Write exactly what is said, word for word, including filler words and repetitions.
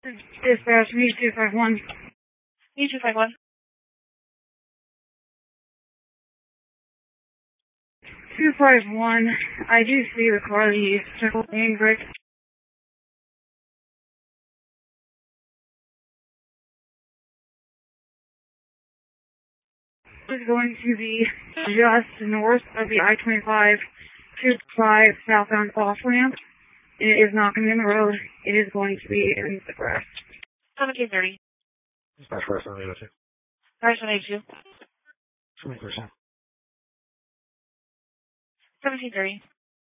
Dispatch, me two five one. Me two five one. two five one, I do see the car that you took in, Greg. It's going to be just north of the I twenty-five two five southbound off ramp. And it is not going to be in the road. It is going to be in the grass. seventeen thirty. Dispatch for seven eight two. seven eight two. seventeen percent. seventeen thirty.